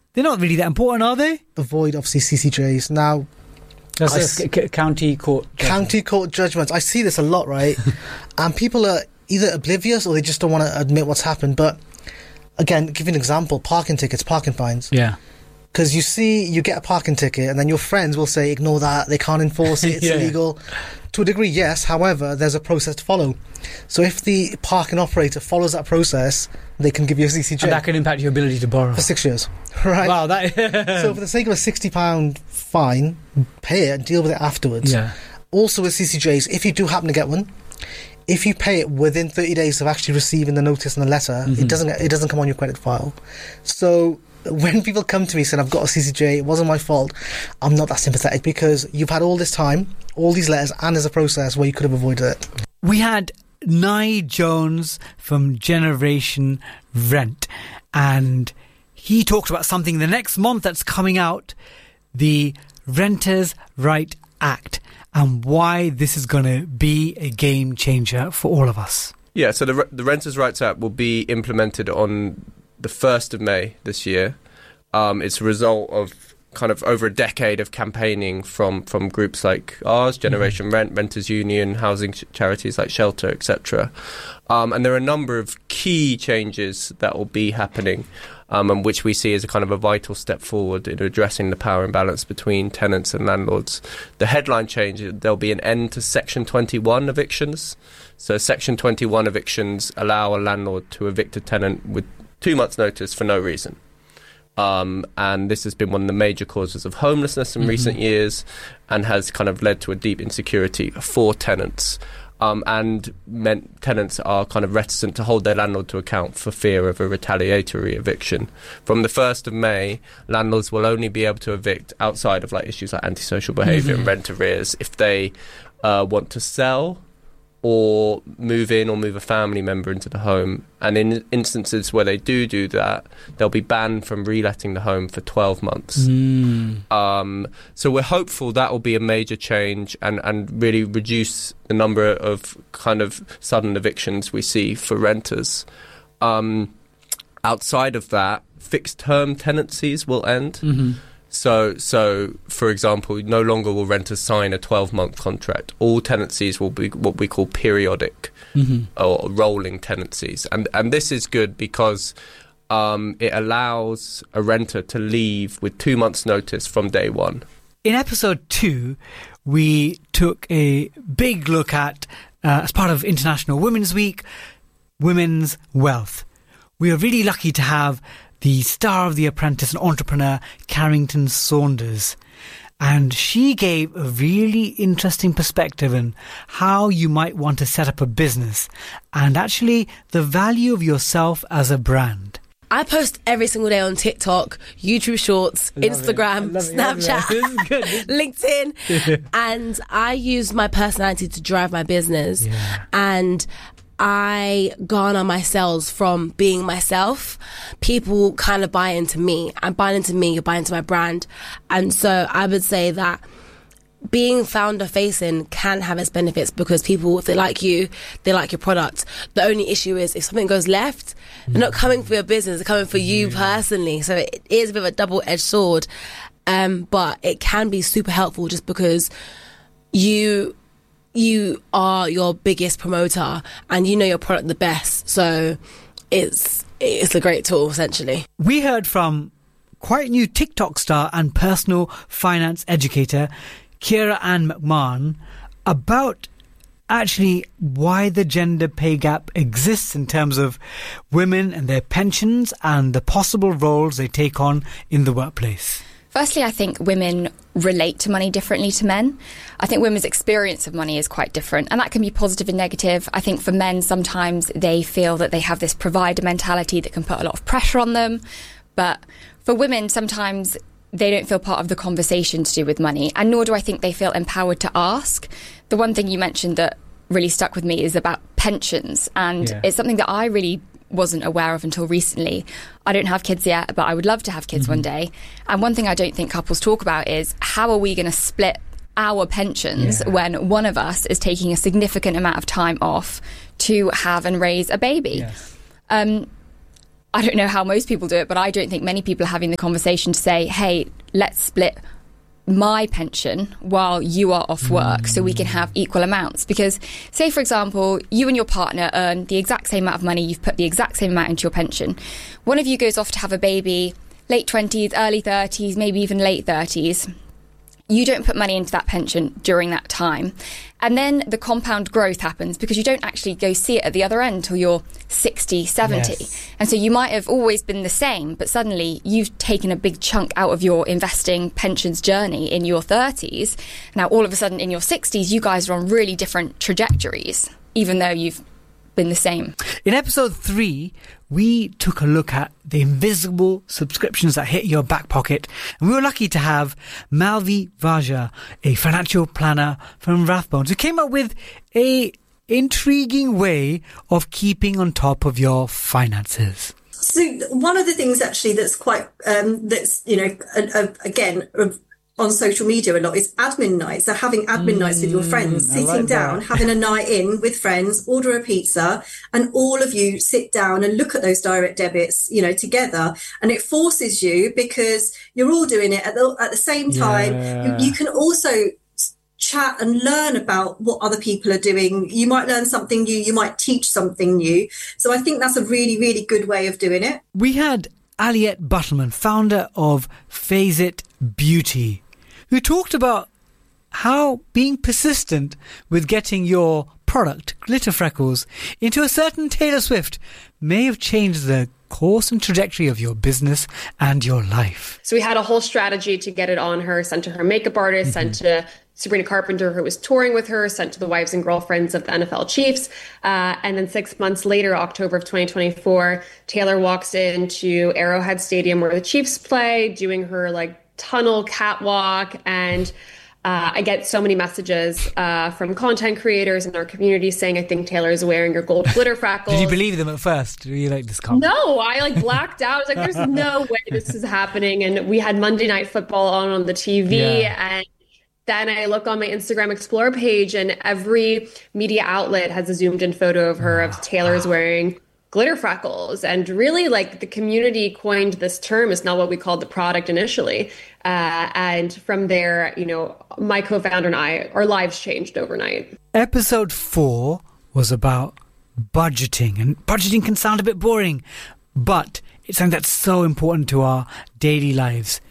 they're not really that important, are they? Avoid, obviously, CCJs. Now, That's county court judgments. County court judgments. I see this a lot, right? And people are either oblivious or they just don't want to admit what's happened. But again, give you an example, parking tickets, parking fines. Yeah. Because you get a parking ticket and then your friends will say, ignore that, they can't enforce it, it's illegal. To a degree, yes. However, there's a process to follow. So if the parking operator follows that process, they can give you a CCJ. And that can impact your ability to borrow. For 6 years. Right? Wow. So for the sake of a £60 fine, pay it and deal with it afterwards. Yeah. Also with CCJs, if you do happen to get one, if you pay it within 30 days of actually receiving the notice and the letter, it doesn't come on your credit file. So when people come to me saying, I've got a CCJ, it wasn't my fault, I'm not that sympathetic, because you've had all this time, all these letters, and there's a process where you could have avoided it. We had Nye Jones from Generation Rent, and he talked about something the next month that's coming out, the Renters' Right Act, and why this is going to be a game changer for all of us. Yeah, so the Renters' Rights Act will be implemented on the 1st of May this year. It's a result of kind of over a decade of campaigning from groups like ours, Generation Rent, Renters Union, housing charities like Shelter, etc. And there are a number of key changes that will be happening, and which we see as a kind of a vital step forward in addressing the power imbalance between tenants and landlords. The headline change, there'll be an end to Section 21 evictions. So Section 21 evictions allow a landlord to evict a tenant with 2 months' notice for no reason. And this has been one of the major causes of homelessness in recent years, and has kind of led to a deep insecurity for tenants. And tenants are kind of reticent to hold their landlord to account for fear of a retaliatory eviction. From the 1st of May, landlords will only be able to evict outside of issues like antisocial behaviour and rent arrears if they want to sell or move in or move a family member into the home. And in instances where they do that, they'll be banned from reletting the home for 12 months. So we're hopeful that will be a major change and really reduce the number of kind of sudden evictions we see for renters. Outside of that, fixed term tenancies will end. So, for example, no longer will renters sign a 12-month contract. All tenancies will be what we call periodic or rolling tenancies. And this is good because it allows a renter to leave with 2 months' notice from day one. In episode 2, we took a big look at, as part of International Women's Week, women's wealth. We are really lucky to have the star of The Apprentice and entrepreneur, Carrington Saunders. And she gave a really interesting perspective on how you might want to set up a business and actually the value of yourself as a brand. I post every single day on TikTok, YouTube Shorts, Instagram, Snapchat, LinkedIn, and I use my personality to drive my business. And I garner my sales from being myself. People kind of buy into me. I'm buying into me, you're buying into my brand. And so I would say that being founder facing can have its benefits, because people, if they like you, they like your product. The only issue is if something goes left, they're not coming for your business, they're coming for you personally. So it is a bit of a double-edged sword. But it can be super helpful just because you are your biggest promoter and you know your product the best. So it's a great tool, essentially. We heard from quite new TikTok star and personal finance educator Kira Ann McMahon about actually why the gender pay gap exists in terms of women and their pensions and the possible roles they take on in the workplace. Firstly, I think women relate to money differently to men. I think women's experience of money is quite different, and that can be positive and negative. I think for men, sometimes they feel that they have this provider mentality that can put a lot of pressure on them. But for women, sometimes they don't feel part of the conversation to do with money, and nor do I think they feel empowered to ask. The one thing you mentioned that really stuck with me is about pensions, and it's something that I really wasn't aware of until recently. I don't have kids yet, but I would love to have kids one day. And one thing I don't think couples talk about is how are we going to split our pensions when one of us is taking a significant amount of time off to have and raise a baby. I don't know how most people do it, but I don't think many people are having the conversation to say, hey, let's split my pension while you are off work so we can have equal amounts. Because say, for example, you and your partner earn the exact same amount of money, you've put the exact same amount into your pension. One of you goes off to have a baby, late 20s, early 30s, maybe even late 30s. You don't put money into that pension during that time. And then the compound growth happens because you don't actually go see it at the other end until you're 60, 70. Yes. And so you might have always been the same, but suddenly you've taken a big chunk out of your investing pensions journey in your 30s. Now, all of a sudden in your 60s, you guys are on really different trajectories, even though you've been the same. In episode 3, we took a look at the invisible subscriptions that hit your back pocket, and we were lucky to have Malvi Vaja, a financial planner from Rathbones, who came up with a intriguing way of keeping on top of your finances. So one of the things actually that's quite that's again on social media a lot is admin nights. So having admin nights with your friends, sitting down, having a night in with friends, order a pizza, and all of you sit down and look at those direct debits, together. And it forces you, because you're all doing it at the same time. Yeah. You can also chat and learn about what other people are doing. You might learn something new. You might teach something new. So I think that's a really, really good way of doing it. We had Aliette Buttelman, founder of Phase It Beauty, who talked about how being persistent with getting your product, Glitter Freckles, into a certain Taylor Swift may have changed the course and trajectory of your business and your life. So we had a whole strategy to get it on her, sent to her makeup artist, sent to Sabrina Carpenter, who was touring with her, sent to the wives and girlfriends of the NFL Chiefs. And then 6 months later, October of 2024, Taylor walks into Arrowhead Stadium where the Chiefs play, doing her tunnel catwalk, and I get so many messages from content creators in our community saying, I think Taylor is wearing your gold glitter freckles. Did you believe them at first? Were you this comment? No, I blacked out. I was like, there's no way this is happening. And we had Monday Night Football on the TV, and then I look on my Instagram Explore page, and every media outlet has a zoomed in photo of her of Taylor's wearing glitter freckles. And really, the community coined this term. It's not what we called the product initially. And from there, my co-founder and I, our lives changed overnight. Episode 4 was about budgeting. And budgeting can sound a bit boring, but it's something that's so important to our daily lives.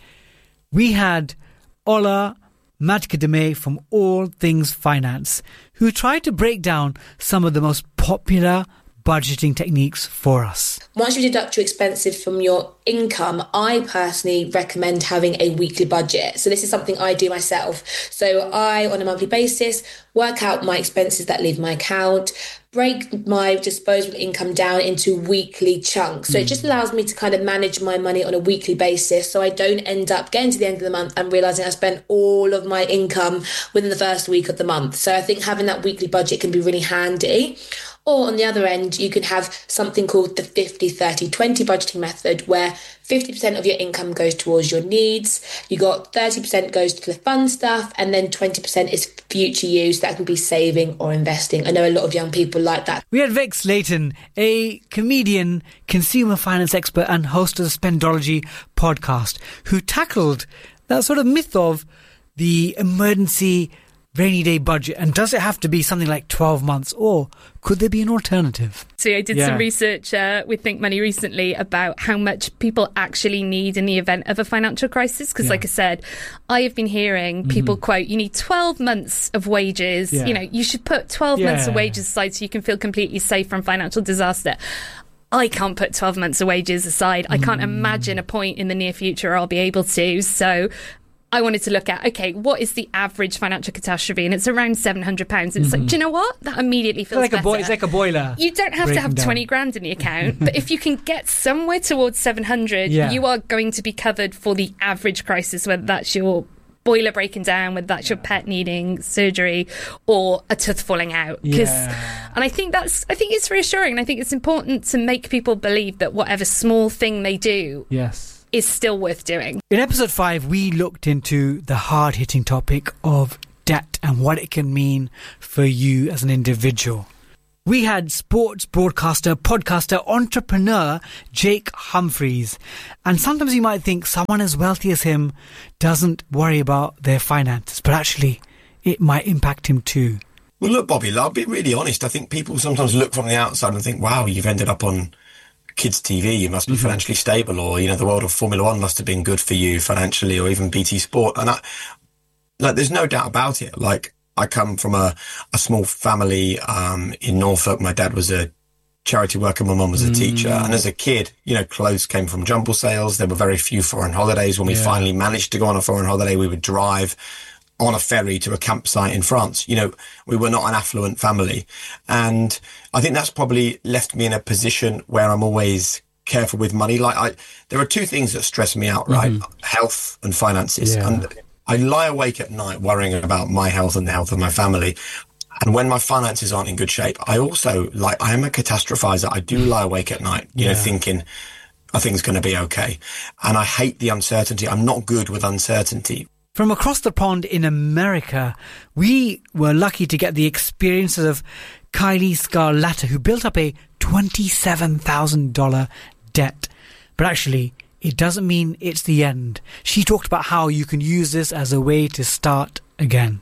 We had Ola Madkademe from All Things Finance, who tried to break down some of the most popular budgeting techniques for us. Once you deduct your expenses from your income, I personally recommend having a weekly budget. So this is something I do myself. So I, on a monthly basis, work out my expenses that leave my account, break my disposable income down into weekly chunks. So it just allows me to kind of manage my money on a weekly basis, so I don't end up getting to the end of the month and realising I spent all of my income within the first week of the month. So I think having that weekly budget can be really handy. Or on the other end, you can have something called the 50-30-20 budgeting method, where 50% of your income goes towards your needs, you got 30% goes to the fun stuff, and then 20% is future use. That can be saving or investing. I know a lot of young people like that. We had Vex Layton, a comedian, consumer finance expert and host of the Spendology podcast, who tackled that sort of myth of the emergency rainy day budget, and does it have to be something like 12 months, or could there be an alternative? So I did some research with Think Money recently about how much people actually need in the event of a financial crisis, because like I said, I have been hearing people quote, you need 12 months of wages, you should put 12 months of wages aside so you can feel completely safe from financial disaster. I can't put 12 months of wages aside. I can't imagine a point in the near future I'll be able to. So I wanted to look at, okay, what is the average financial catastrophe? And it's around £700. It's like, do you know what? That immediately feels better. It's like a boiler. You don't have to have 20 grand in the account, but if you can get somewhere towards 700, you are going to be covered for the average crisis, whether that's your boiler breaking down, whether that's your pet needing surgery or a tooth falling out. And I think it's reassuring, and I think it's important to make people believe that whatever small thing they do is still worth doing. In episode 5, we looked into the hard-hitting topic of debt and what it can mean for you as an individual. we had sports broadcaster, podcaster, entrepreneur Jake Humphreys. And sometimes you might think someone as wealthy as him doesn't worry about their finances, but actually it might impact him too. Well, look, Bobby, I'll be really honest. I think people sometimes look from the outside and think, wow, you've ended up on kids' TV, you must be financially stable, or, the world of Formula One must have been good for you financially, or even BT Sport. And there's no doubt about it. Like, I come from a small family in Norfolk. My dad was a charity worker. My mum was a teacher. And as a kid, clothes came from jumble sales. There were very few foreign holidays. When we finally managed to go on a foreign holiday, we would drive on a ferry to a campsite in France. We were not an affluent family. And I think that's probably left me in a position where I'm always careful with money. There are two things that stress me out, right? Health and finances. Yeah. And I lie awake at night worrying about my health and the health of my family. And when my finances aren't in good shape, I also, I am a catastrophizer. I do lie awake at night, thinking, are things going to be okay? And I hate the uncertainty. I'm not good with uncertainty. From across the pond in America, we were lucky to get the experiences of Kylie Scarletta, who built up a $27,000 debt. But actually, it doesn't mean it's the end. She talked about how you can use this as a way to start again.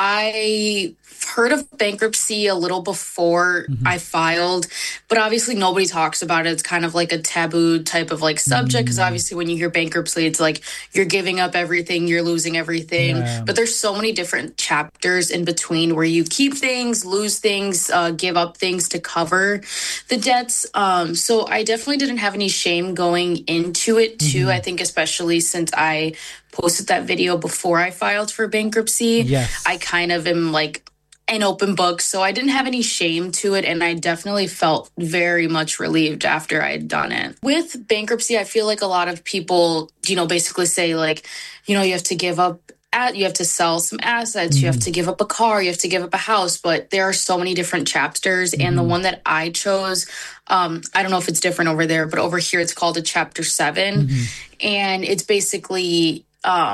I heard of bankruptcy a little before I filed, but obviously nobody talks about it. It's kind of like a taboo type of subject, because obviously when you hear bankruptcy, it's like you're giving up everything, you're losing everything. Yeah. But there's so many different chapters in between where you keep things, lose things, give up things to cover the debts. So I definitely didn't have any shame going into it too. I think especially since I posted that video before I filed for bankruptcy. Yes. I kind of am an open book, so I didn't have any shame to it, and I definitely felt very much relieved after I had done it. With bankruptcy, I feel like a lot of people, basically say you have to give up, you have to sell some assets, you have to give up a car, you have to give up a house, but there are so many different chapters, and the one that I chose, I don't know if it's different over there, but over here it's called a Chapter 7, and it's basically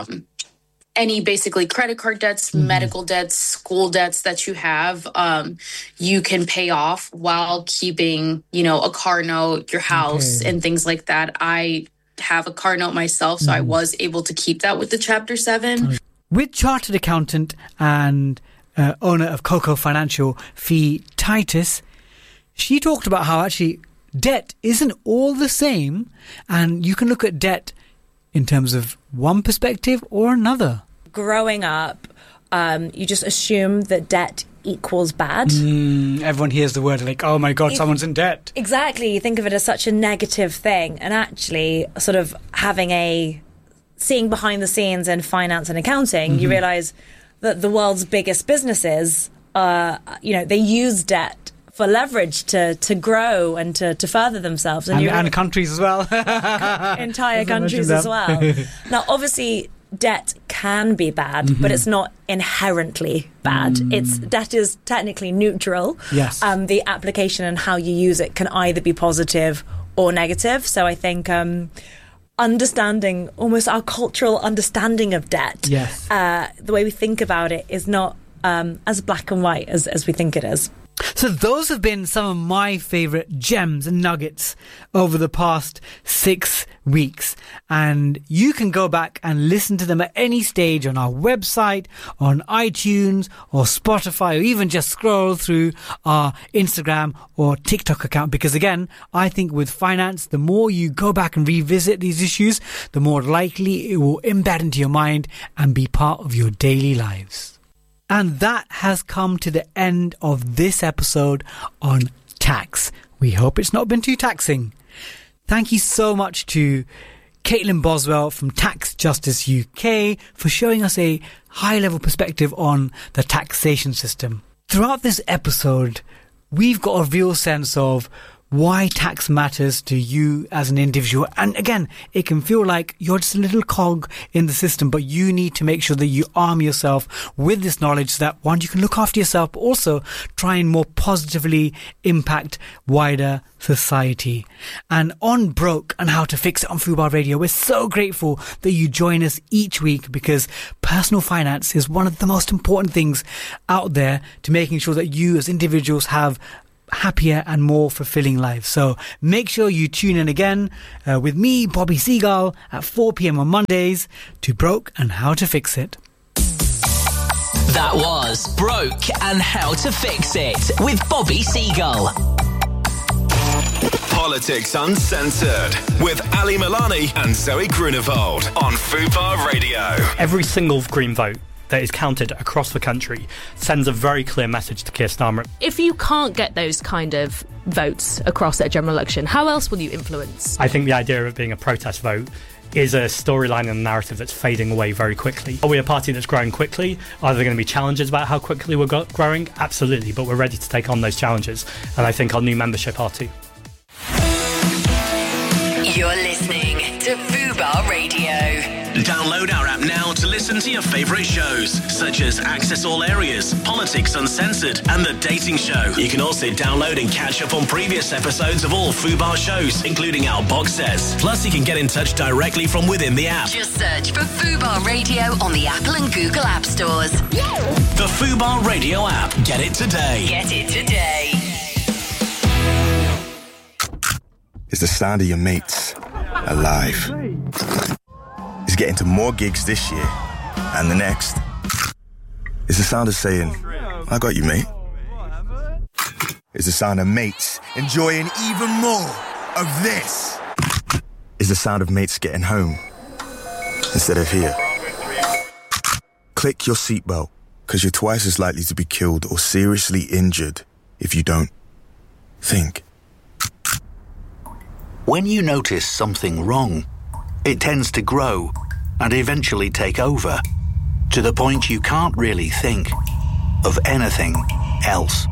any basically credit card debts, medical debts, school debts that you have, you can pay off while keeping, a car note, your house, and things like that. I have a car note myself, so I was able to keep that with the Chapter 7. With chartered accountant and owner of Coco Financial, Fee Titus, she talked about how actually debt isn't all the same, and you can look at debt in terms of one perspective or another. Growing up, you just assume that debt equals bad. Everyone hears the word oh my God, someone's in debt. Exactly. You think of it as such a negative thing. And actually sort of seeing behind the scenes in finance and accounting, you realise that the world's biggest businesses, they use debt for leverage to grow and to further themselves. And countries as well. Entire countries as well. Now, obviously, debt can be bad, but it's not inherently bad. Debt is technically neutral. Yes. The application and how you use it can either be positive or negative. So I think understanding, almost our cultural understanding of debt, the way we think about it is not as black and white as we think it is. So those have been some of my favourite gems and nuggets over the past 6 weeks. And you can go back and listen to them at any stage on our website, on iTunes or Spotify, or even just scroll through our Instagram or TikTok account. Because again, I think with finance, the more you go back and revisit these issues, the more likely it will embed into your mind and be part of your daily lives. And that has come to the end of this episode on tax. We hope it's not been too taxing. Thank you so much to Caitlin Boswell from Tax Justice UK for showing us a high-level perspective on the taxation system. Throughout this episode, we've got a real sense of why tax matters to you as an individual. And again, it can feel like you're just a little cog in the system, but you need to make sure that you arm yourself with this knowledge so that, one, you can look after yourself, but also try and more positively impact wider society. And on Broke and How to Fix It on Fubar Radio, we're so grateful that you join us each week, because personal finance is one of the most important things out there to making sure that you as individuals have happier and more fulfilling lives. So make sure you tune in again with me, Bobby Seagull, at 4 p.m. on Mondays to Broke and How to Fix It. That was Broke and How to Fix It with Bobby Seagull. Politics Uncensored with Ali Milani and Zoe Grunewald on Fubar Radio. Every single Green vote that is counted across the country sends a very clear message to Keir Starmer. If you can't get those kind of votes across at a general election, how else will you influence? I think the idea of it being a protest vote is a storyline and a narrative that's fading away very quickly. Are we a party that's growing quickly? Are there going to be challenges about how quickly we're growing? Absolutely, but we're ready to take on those challenges, and I think our new membership are too. You're listening to Fubar Radio. Download our app now to listen to your favourite shows, such as Access All Areas, Politics Uncensored, and The Dating Show. You can also download and catch up on previous episodes of all Fubar shows, including our box sets. Plus, you can get in touch directly from within the app. Just search for Fubar Radio on the Apple and Google App Stores. The Fubar Radio app. Get it today. Get it today. It's the sound of your mates alive. It's getting to more gigs this year and the next. It's the sound of saying, I got you, mate. It's the sound of mates enjoying even more of this. It's the sound of mates getting home instead of here. Click your seatbelt, because you're twice as likely to be killed or seriously injured if you don't. Think. When you notice something wrong, it tends to grow and eventually take over, to the point you can't really think of anything else.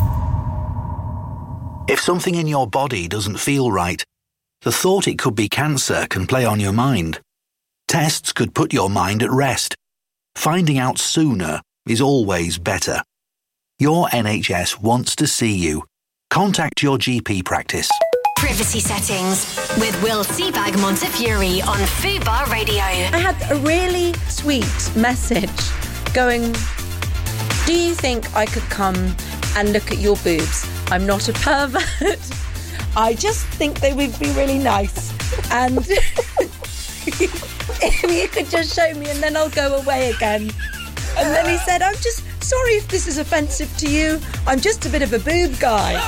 If something in your body doesn't feel right, the thought it could be cancer can play on your mind. Tests could put your mind at rest. Finding out sooner is always better. Your NHS wants to see you. Contact your GP practice. Privacy settings with Will Seabag Montefiore on Fubar Radio. I had a really sweet message going, do you think I could come and look at your boobs? I'm not a pervert. I just think they would be really nice. And if you could just show me and then I'll go away again. And then he said, I'm just sorry if this is offensive to you. I'm just a bit of a boob guy.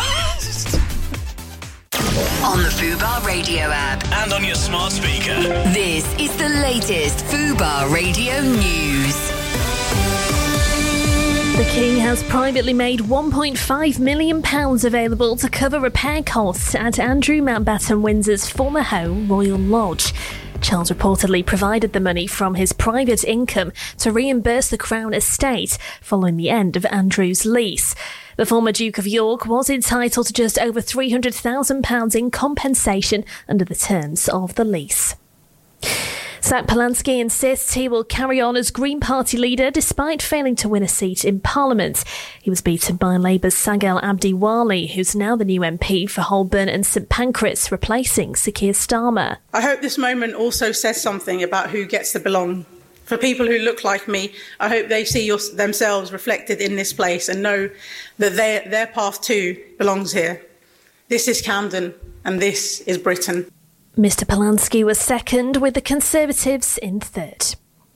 On the Fubar Radio app. And on your smart speaker. This is the latest Fubar Radio news. The King has privately made £1.5 million available to cover repair costs at Andrew Mountbatten Windsor's former home, Royal Lodge. Charles reportedly provided the money from his private income to reimburse the Crown estate following the end of Andrew's lease. The former Duke of York was entitled to just over £300,000 in compensation under the terms of the lease. Zach Polanski insists he will carry on as Green Party leader despite failing to win a seat in Parliament. He was beaten by Labour's Sagel Abdiwali, who's now the new MP for Holborn and St Pancras, replacing Sir Keir Starmer. I hope this moment also says something about who gets to belong. For people who look like me, I hope they see themselves reflected in this place and know that their path too belongs here. This is Camden and this is Britain. Mr Polanski was second, with the Conservatives in third.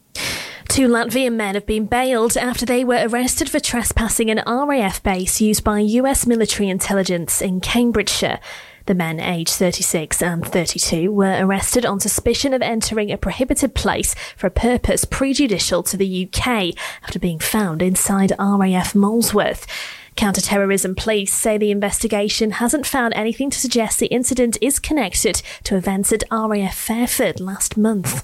2 Latvian men have been bailed after they were arrested for trespassing an RAF base used by US military intelligence in Cambridgeshire. The men, aged 36 and 32, were arrested on suspicion of entering a prohibited place for a purpose prejudicial to the UK after being found inside RAF Molesworth. Counter-terrorism police say the investigation hasn't found anything to suggest the incident is connected to events at RAF Fairford last month.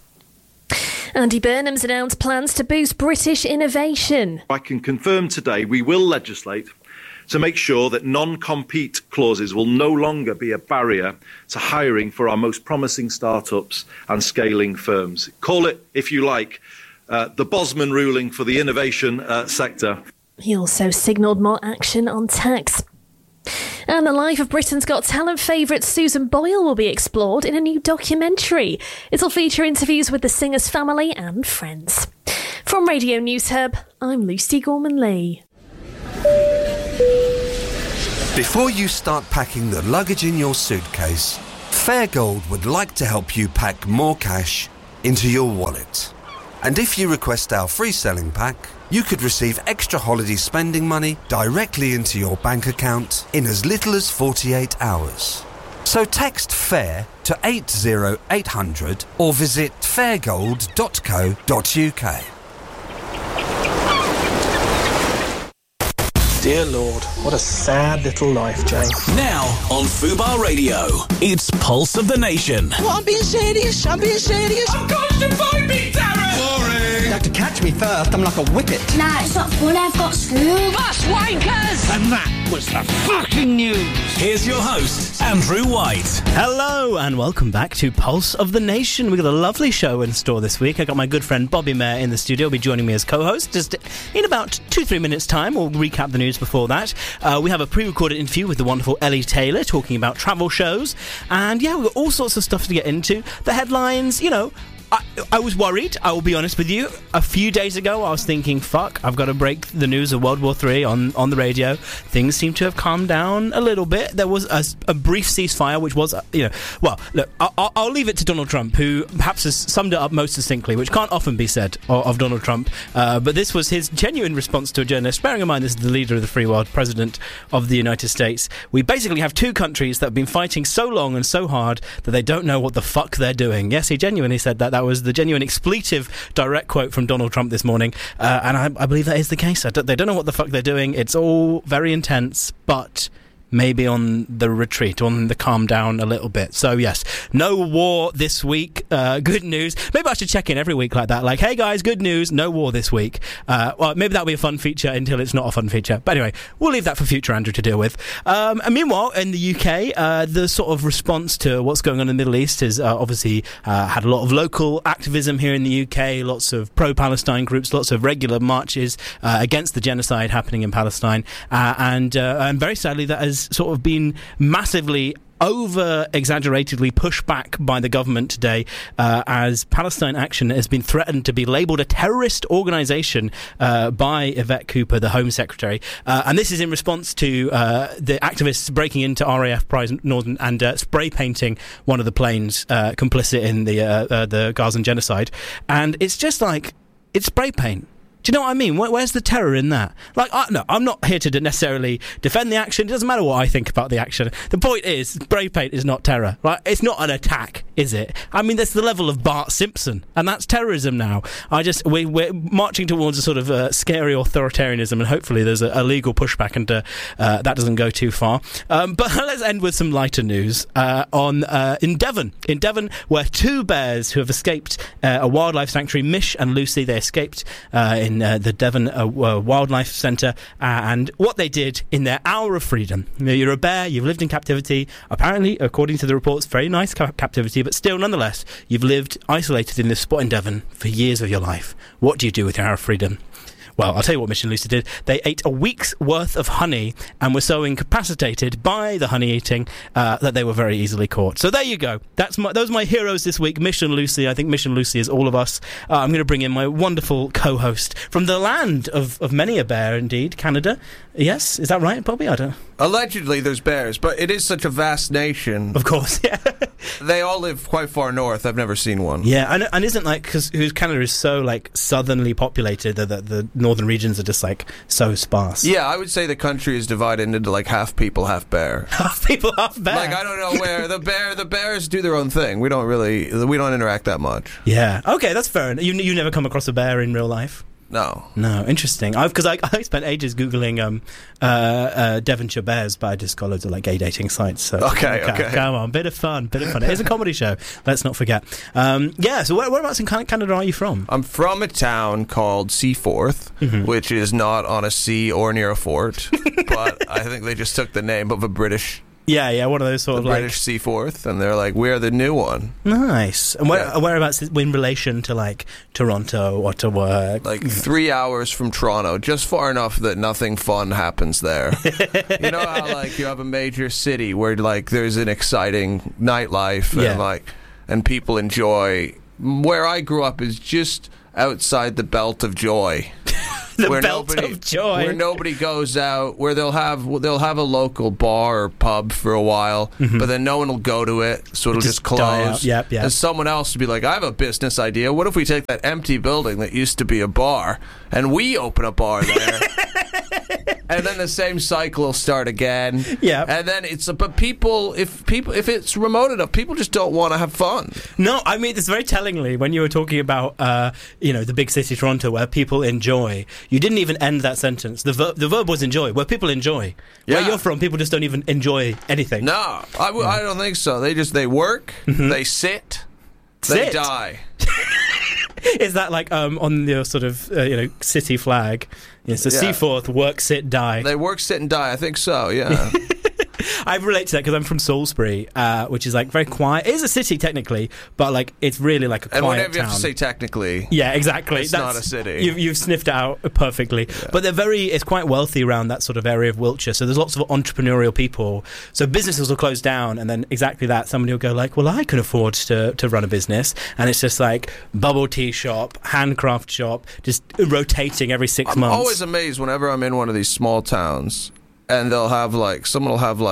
Andy Burnham's announced plans to boost British innovation. I can confirm today we will legislate to make sure that non-compete clauses will no longer be a barrier to hiring for our most promising startups and scaling firms. Call it, if you like, the Bosman ruling for the innovation sector. He also signalled more action on tax. And the life of Britain's Got Talent favourite Susan Boyle will be explored in a new documentary. It'll feature interviews with the singer's family and friends. From Radio News Hub, I'm Lucy Gorman-Lee. Before you start packing the luggage in your suitcase, Fairgold would like to help you pack more cash into your wallet. And if you request our free selling pack, you could receive extra holiday spending money directly into your bank account in as little as 48 hours. So text FAIR to 80800 or visit fairgold.co.uk. Dear Lord, what a sad little life, Jane. Now on Fubar Radio, it's Pulse of the Nation. Well, I'm being serious. I'm constipated me, Darren! Boring! You have to catch me first. I'm like a whippet. Nah, it's not funny. I've got school. Bus wankers! And that was the fucking news. Here's your host, Andrew White. Hello and welcome back to Pulse of the Nation. We've got a lovely show in store this week. I got my good friend Bobby Mayer in the studio. He'll be joining me as co-host. Just in about 2-3 minutes time, we'll recap the news before that. We have a pre-recorded interview with the wonderful Ellie Taylor talking about travel shows. And yeah, we've got all sorts of stuff to get into. The headlines, you know, I was worried, I will be honest with you. A few days ago, I was thinking, fuck, I've got to break the news of World War III on the radio. Things seem to have calmed down a little bit. There was a brief ceasefire, which was, well, look, I'll leave it to Donald Trump, who perhaps has summed it up most succinctly, which can't often be said of Donald Trump. But this was his genuine response to a journalist. Bearing in mind, this is the leader of the free world, President of the United States. We basically have two countries that have been fighting so long and so hard that they don't know what the fuck they're doing. Yes, he genuinely said that. That was the genuine expletive direct quote from Donald Trump this morning, and I believe that is the case. They don't know what the fuck they're doing. It's all very intense, but maybe on the retreat, on the calm down a little bit. So yes, no war this week. Good news. Maybe I should check in every week like that. Like, hey guys, good news, no war this week. Well, maybe that'll be a fun feature until it's not a fun feature. But anyway, we'll leave that for future Andrew to deal with. And meanwhile, in the UK, the sort of response to what's going on in the Middle East is obviously had a lot of local activism here in the UK, lots of pro-Palestine groups, lots of regular marches against the genocide happening in Palestine. And very sadly, that has sort of been massively over-exaggeratedly pushed back by the government today as Palestine Action has been threatened to be labelled a terrorist organisation by Yvette Cooper, the Home Secretary. And this is in response to the activists breaking into RAF Prize Northern and spray painting one of the planes complicit in the Gazan genocide. And it's just like, it's spray paint. Do you know what I mean? Where's the terror in that? Like, no, I'm not here to necessarily defend the action. It doesn't matter what I think about the action. The point is, spray paint is not terror. Right? It's not an attack, is it? I mean, that's the level of Bart Simpson, and that's terrorism now. We're marching towards a sort of scary authoritarianism, and hopefully there's a legal pushback, and that doesn't go too far. But let's end with some lighter news in Devon. In Devon, where two bears who have escaped a wildlife sanctuary, Mish and Lucy, they escaped in the Devon Wildlife Centre, and what they did in their hour of freedom. You're a bear, you've lived in captivity, apparently, according to the reports, very nice captivity, but still, nonetheless, you've lived isolated in this spot in Devon for years of your life. What do you do with your hour of freedom? Well, I'll tell you what Mish and Lucy did. They ate a week's worth of honey and were so incapacitated by the honey eating that they were very easily caught. So there you go. Those are my heroes this week, Mish and Lucy. I think Mish and Lucy is all of us. I'm going to bring in my wonderful co-host from the land of many a bear, indeed, Canada. Yes, is that right, Bobby? I don't... Allegedly, there's bears, but it is such a vast nation. Of course, yeah. They all live quite far north. I've never seen one. Yeah, and isn't like because Canada is so like southernly populated that the northern regions are just like so sparse. Yeah, I would say the country is divided into like half people, half bear. Half people, half bear. Like I don't know where the bears do their own thing. We don't interact that much. Yeah, okay, that's fair. You never come across a bear in real life? No, interesting. Because I spent ages googling Devonshire bears, but I just got loads of like gay dating sites. So okay. Come on, bit of fun. It is a comedy show. Let's not forget. So whereabouts in Canada are you from? I'm from a town called Seaforth, which is not on a sea or near a fort, but I think they just took the name of a British. Yeah, one of those sort of British Seaforth, and they're like, we're the new one. Nice. And whereabouts in relation to like Toronto, Ottawa? Like 3 hours from Toronto, just far enough that nothing fun happens there. You know how like you have a major city where like there's an exciting nightlife and people enjoy. Where I grew up is just outside the belt of joy. The where belt of joy. Where nobody goes out, where they'll have a local bar or pub for a while, but then no one will go to it, so it'll just close. Yep. And someone else will be like, I have a business idea. What if we take that empty building that used to be a bar and we open a bar there? And then the same cycle will start again. Yeah. And then but people, if it's remote enough, people just don't want to have fun. No, I mean, it's very tellingly when you were talking about, the big city Toronto where people enjoy. You didn't even end that sentence. The verb was enjoy, where people enjoy. Yeah. Where you're from, people just don't even enjoy anything. No, I don't think so. They work, they sit, they die. Is that like on the sort of city flag? So Seaforth, work, sit, die. They work, sit, and die. I think so. Yeah. I relate to that because I'm from Salisbury, which is like very quiet. It is a city technically, but like it's really like a quiet town. And whenever you have to say technically, yeah, exactly. It's not a city. You've sniffed it out perfectly. Yeah. But it's quite wealthy around that sort of area of Wiltshire. So there's lots of entrepreneurial people. So businesses will close down, and then exactly that, somebody will go like, well, I can afford to run a business, and it's just like bubble tea shop, handcraft shop, just rotating every 6 months. I'm always amazed whenever I'm in one of these small towns. And they'll have someone will have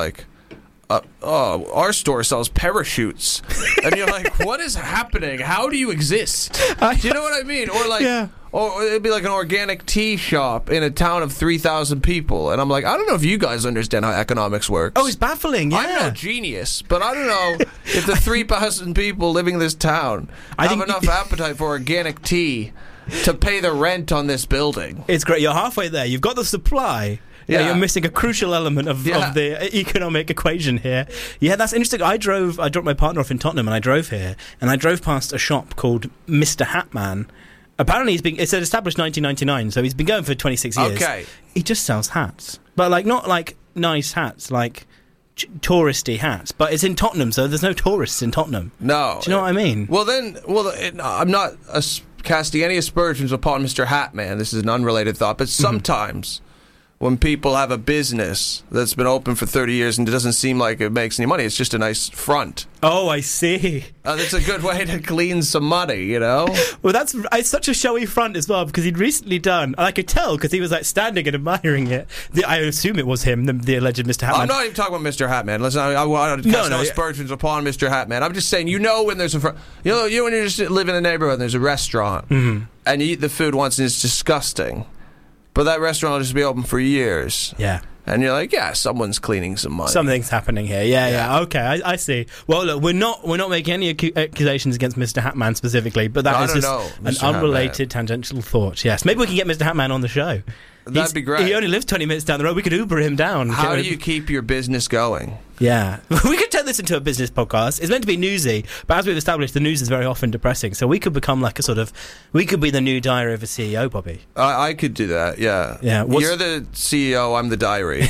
our store sells parachutes, and you're like, what is happening? How do you exist? Do you know what I mean? Or or it'd be like an organic tea shop in a town of 3,000 people, and I'm like, I don't know if you guys understand how economics works. Oh, it's baffling. Yeah. I'm no genius, but I don't know if the 3,000 people living in this town have enough appetite for organic tea to pay the rent on this building. It's great. You're halfway there. You've got the supply. Yeah, you're missing a crucial element of the economic equation here. Yeah, that's interesting. I dropped my partner off in Tottenham, and I drove here, and I drove past a shop called Mr. Hatman. Apparently, it's established 1999, so he's been going for 26 years. Okay. He just sells hats, but not like nice hats, like touristy hats. But it's in Tottenham, so there's no tourists in Tottenham. No. Do you know what I mean? I'm not casting any aspersions upon Mr. Hatman. This is an unrelated thought, but sometimes when people have a business that's been open for 30 years and it doesn't seem like it makes any money, it's just a nice front. Oh, I see. That's a good way to glean some money, you know? Well, it's such a showy front as well, because he'd recently done, and I could tell because he was like standing and admiring it. I assume it was him, the alleged Mr. Hatman. I'm not even talking about Mr. Hatman. Listen, I want to cast no aspersions upon Mr. Hatman. I'm just saying, when there's when you just live in a neighborhood and there's a restaurant and you eat the food once and it's disgusting. But that restaurant will just be open for years. Yeah. And you're like, someone's cleaning some money. Something's happening here. Yeah. Okay, I see. Well, look, we're not making any accusations against Mr. Hatman specifically, but that is just an unrelated tangential thought. Yes, maybe we can get Mr. Hatman on the show. That'd be great. He only lives 20 minutes down the road. We could Uber him down. How do you keep your business going? Yeah. We could turn this into a business podcast. It's meant to be newsy, but as we've established, the news is very often depressing. So we could become like we could be the new diary of a CEO, Bobby. I could do that, yeah. Yeah. You're the CEO, I'm the diary.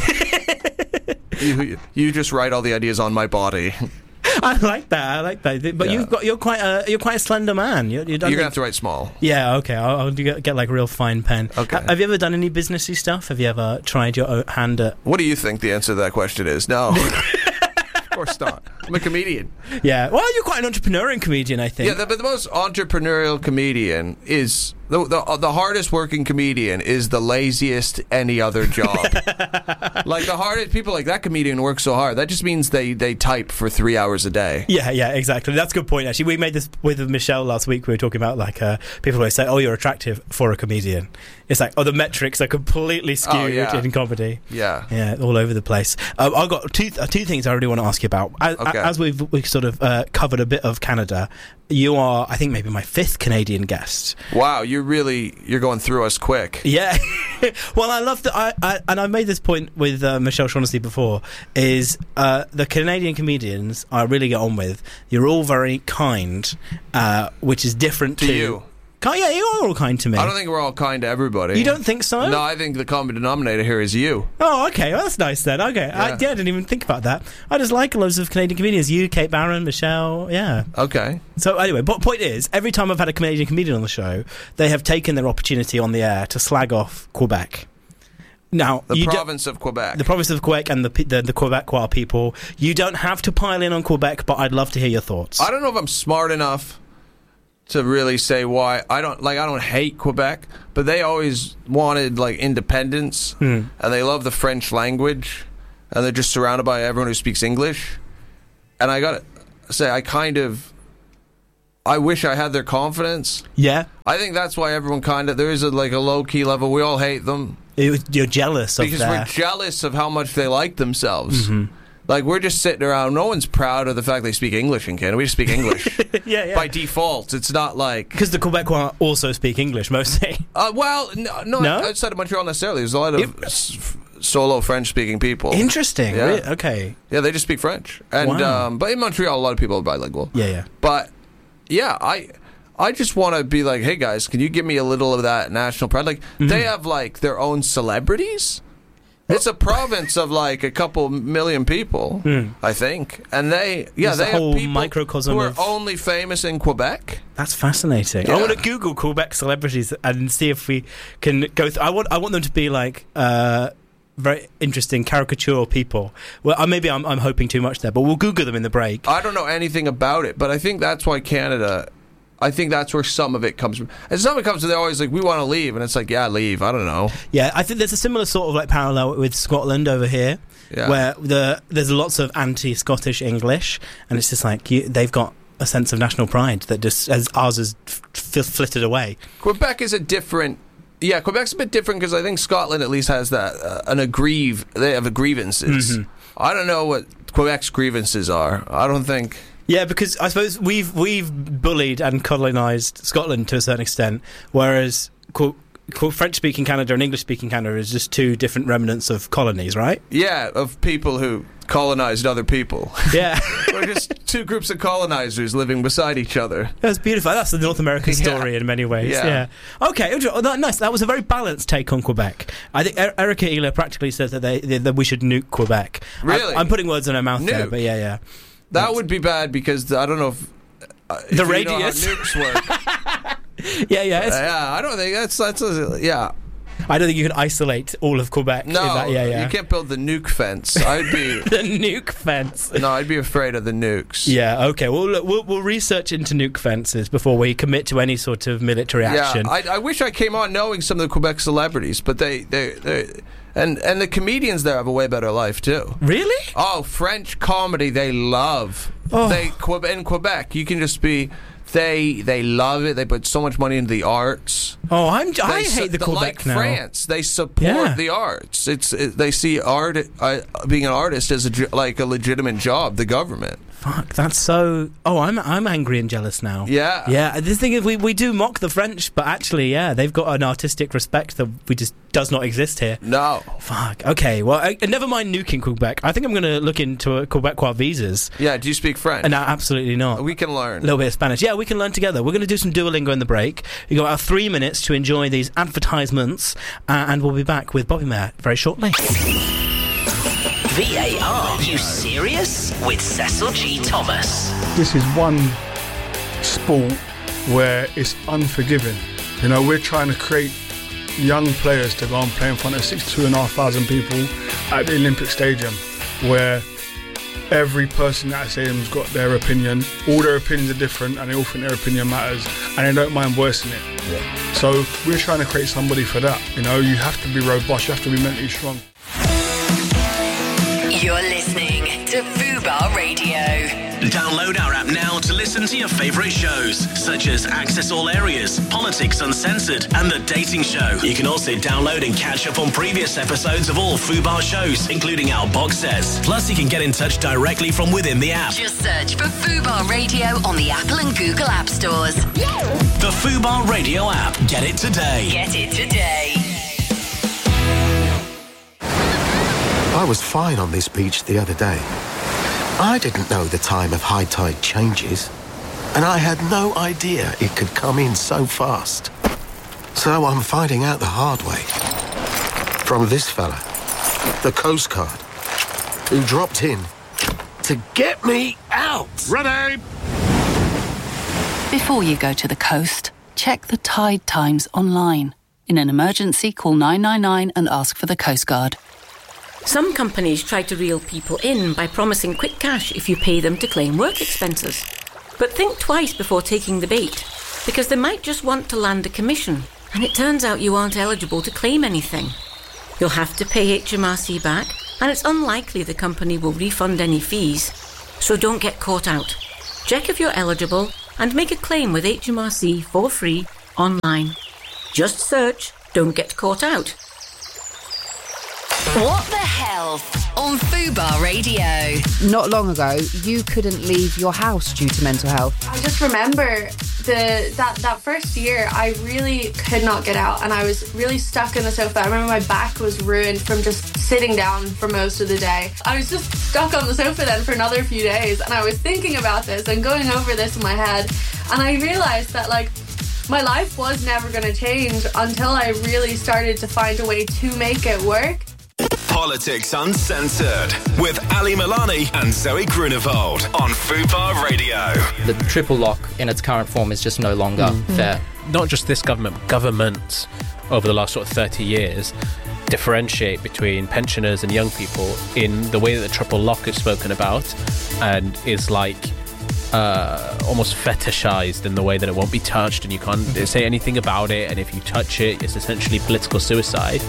You just write all the ideas on my body. I like that. But you're quite a slender man. You're gonna have to write small. Yeah, okay. I'll get like a real fine pen. Okay. Have you ever done any businessy stuff? Have you ever tried your hand at? What do you think the answer to that question is? No. Of course not. I'm a comedian. Yeah. Well, you're quite an entrepreneurial comedian, I think. Yeah, but the most entrepreneurial comedian is the hardest working comedian is the laziest any other job. Like the hardest people, like that comedian works so hard. That just means they type for 3 hours a day. Yeah, exactly. That's a good point. Actually, we made this with Michelle last week. We were talking about like people always say, "Oh, you're attractive for a comedian." It's like, the metrics are completely skewed in comedy. Yeah, all over the place. I've got two things I really want to ask you about. As we've sort of covered a bit of Canada, you are, I think, maybe my 5th Canadian guest. Wow, you're going through us quick. Yeah. Well, I love that. And I've made this point with Michelle Shaughnessy before, is the Canadian comedians I really get on with. You're all very kind, which is different to you. Yeah, you're all kind to me. I don't think we're all kind to everybody. You don't think so? No, I think the common denominator here is you. Oh, okay. Well, that's nice then. Okay. Yeah. I didn't even think about that. I just like loads of Canadian comedians. You, Kate Barron, Michelle, yeah. Okay. So anyway, but point is, every time I've had a Canadian comedian on the show, they have taken their opportunity on the air to slag off Quebec. Now, the province of Quebec. The province of Quebec and the Quebecois people. You don't have to pile in on Quebec, but I'd love to hear your thoughts. I don't know if I'm smart enough to really say why. I don't hate Quebec, but they always wanted like independence, and they love the French language, and they're just surrounded by everyone who speaks English. And I gotta say, I wish I had their confidence. Yeah, I think that's why everyone there is a low key level. We all hate them. You're jealous of because we're jealous of how much they like themselves. Like, we're just sitting around. No one's proud of the fact they speak English in Canada. We just speak English. Yeah. By default. It's not like... Because the Quebecois also speak English, mostly. No? Outside of Montreal necessarily. There's a lot of solo French-speaking people. Interesting. Yeah. Really? Okay. Yeah, they just speak French. And but in Montreal, a lot of people are bilingual. Yeah. But, yeah, I just want to be like, hey, guys, can you give me a little of that national pride? Like, they have, their own celebrities. It's a province of a couple million people, I think, and they have whole people microcosm who are only famous in Quebec. That's fascinating. Yeah. I want to Google Quebec celebrities and see if we can go. I want them to be very interesting caricature people. Well, maybe I'm hoping too much there, but we'll Google them in the break. I don't know anything about it, but I think that's why Canada. I think that's where some of it comes from. And some of it comes from, they're always like, we want to leave. And it's like, yeah, leave. I don't know. Yeah, I think there's a similar sort of parallel with Scotland over here, where there's lots of anti-Scottish English, and it's just like, they've got a sense of national pride that just, as ours is flitted away. Quebec is a different... Yeah, Quebec's a bit different because I think Scotland at least has that, they have grievances. I don't know what Quebec's grievances are. I don't think... Yeah, because I suppose we've bullied and colonised Scotland to a certain extent, whereas French-speaking Canada and English-speaking Canada is just two different remnants of colonies, right? Yeah, of people who colonised other people. Yeah. We're just two groups of colonisers living beside each other. That's beautiful. That's the North American story in many ways. Yeah. Okay, nice. That was a very balanced take on Quebec. I think Erica Ealer practically says that we should nuke Quebec. Really? I'm putting words in her mouth there, but yeah. That would be bad because I don't know if the radius. You know how nukes work. Yeah. I don't think that's yeah. I don't think you can isolate all of Quebec. No, you can't build the nuke fence. I'd be the nuke fence. No, I'd be afraid of the nukes. Yeah. Okay. Well, look, we'll research into nuke fences before we commit to any sort of military action. Yeah. I wish I came on knowing some of the Quebec celebrities, but they and the comedians there have a way better life too. Really? Oh, French comedy they love. In Quebec, you can just be. They love it. They put so much money into the arts. Oh, I hate the Quebec now. France, they support the arts. They see art being an artist as a legitimate job. The government. Fuck, that's so... Oh, I'm angry and jealous now. Yeah. Yeah, the thing is, we do mock the French, but actually, they've got an artistic respect that does not exist here. No. Fuck, okay, well, never mind nuking Quebec. I think I'm going to look into Quebecois visas. Yeah, do you speak French? No, absolutely not. We can learn. A little bit of Spanish. Yeah, we can learn together. We're going to do some Duolingo in the break. You've got about 3 minutes to enjoy these advertisements, and we'll be back with Bobby Mayer very shortly. VAR, you serious? With Cecil G. Thomas. This is one sport where it's unforgiving. You know, we're trying to create young players to go and play in front of 62,500 people at the Olympic Stadium, where every person at that stadium's got their opinion. All their opinions are different, and they all think their opinion matters, and they don't mind voicing it. Yeah. So we're trying to create somebody for that. You know, you have to be robust, you have to be mentally strong. You're listening to Fubar Radio. Download our app now to listen to your favourite shows, such as Access All Areas, Politics Uncensored, and The Dating Show. You can also download and catch up on previous episodes of all Fubar shows, including our box sets. Plus, you can get in touch directly from within the app. Just search for Fubar Radio on the Apple and Google App Stores. The Fubar Radio app. Get it today. Get it today. I was fine on this beach the other day. I didn't know the time of high tide changes, and I had no idea it could come in so fast. So I'm finding out the hard way. From this fella, the Coast Guard, who dropped in to get me out. Ready? Before you go to the coast, check the tide times online. In an emergency, call 999 and ask for the Coast Guard. Some companies try to reel people in by promising quick cash if you pay them to claim work expenses. But think twice before taking the bait. because they might just want to land a commission, and it turns out you aren't eligible to claim anything. You'll have to pay HMRC back, and it's unlikely the company will refund any fees, so don't get caught out. Check if you're eligible and make a claim with HMRC for free online. Just search "Don't Get Caught Out." What the Health on Fubar Radio. Not long ago, you couldn't leave your house due to mental health. I just remember that first year, I really could not get out, and I was really stuck in the sofa. I remember my back was ruined from just sitting down for most of the day. I was just stuck on the sofa then for another few days, and I was thinking about this and going over this in my head, and I realised that, like, my life was never going to change until I really started to find a way to make it work. Politics Uncensored with Ali Milani and Zoe Grunewald on Fubar Radio. The triple lock in its current form is just no longer fair. Not just this government, but governments over the last sort of 30 years differentiate between pensioners and young people in the way that the triple lock is spoken about, and is like almost fetishized in the way that it won't be touched and you can't say anything about it, and if you touch it, it's essentially political suicide.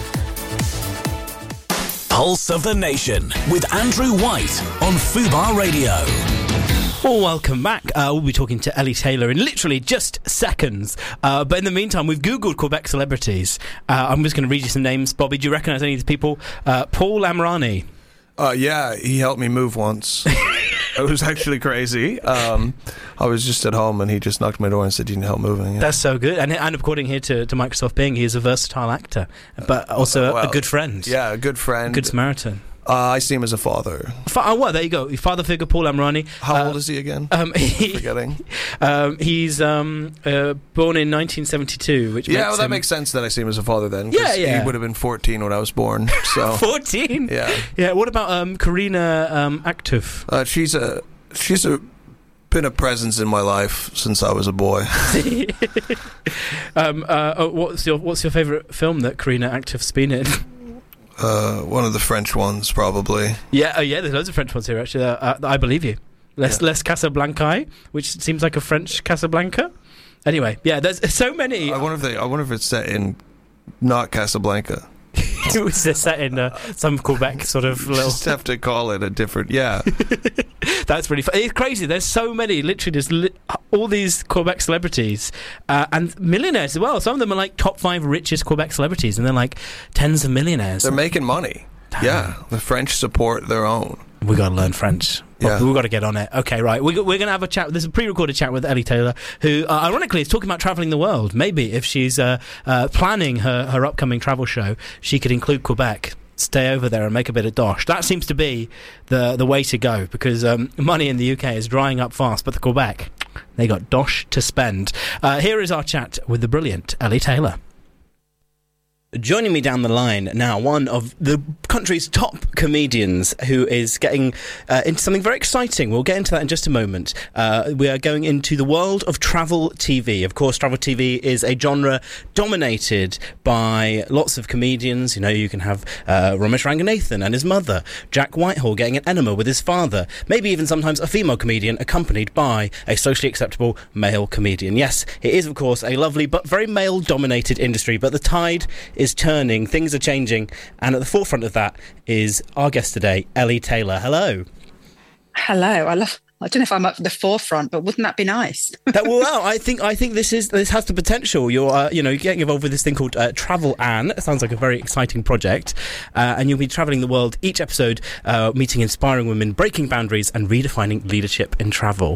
Pulse of the Nation with Andrew White on Fubar Radio. Well, welcome back. We'll be talking to Ellie Taylor in literally just seconds. But in the meantime, we've Googled Quebec celebrities. I'm just going to read you some names. Bobby, do you recognise any of these people? Paul Amrani. Yeah, he helped me move once. It was actually crazy. I was just at home and he just knocked on my door and said, "You need help moving." Yeah. That's so good. And according here to Microsoft Bing, he is a versatile actor, but also a good friend. Yeah, a good friend. Good Samaritan. I see him as a father. Well, there you go. Father figure Paul Amrani. How old is he again? Forgetting. He's born in 1972, which makes that makes sense that I see him as a father then. Yeah. He would have been 14 when I was born. So 14. Yeah. What about Karina Active? She's been a presence in my life since I was a boy. What's your favourite film that Karina Active's been in? One of the French ones, probably. Yeah, there's loads of French ones here, actually. I believe you. Les Casablanca, which seems like a French Casablanca. Anyway, yeah, there's so many. I wonder if it's set in not Casablanca. It was set in some Quebec sort of little... Just have to call it a different... Yeah. That's really fun. It's crazy. There's so many, literally, there's all these Quebec celebrities and millionaires as well. Some of them are like top 5 richest Quebec celebrities, and they're like tens of millionaires. They're making money. Damn. Yeah, the French support their own. We got to learn French. Yeah. We've got to get on it. Okay, right. We're going to have a chat. There's a pre-recorded chat with Ellie Taylor, who, ironically, is talking about travelling the world. Maybe if she's planning her upcoming travel show, she could include Quebec. Stay over there and make a bit of dosh. That seems to be the way to go, because money in the UK is drying up fast, but the Quebec, they got dosh to spend. Here is our chat with the brilliant Ellie Taylor. Joining me down the line now, one of the country's top comedians who is getting into something very exciting. We'll get into that in just a moment. We are going into the world of travel TV. Of course, travel TV is a genre dominated by lots of comedians. You know, you can have Ramesh Ranganathan and his mother, Jack Whitehall getting an enema with his father, maybe even sometimes a female comedian accompanied by a socially acceptable male comedian. Yes, it is, of course, a lovely but very male-dominated industry, but the tide is turning, things are changing, and at the forefront of that is our guest today, Ellie Taylor. Hello. Hello. I don't know if I'm up for the forefront, but wouldn't that be nice? I think this has the potential. You're getting involved with this thing called Travel Anne. It sounds like a very exciting project, and you'll be travelling the world each episode, meeting inspiring women, breaking boundaries, and redefining leadership in travel.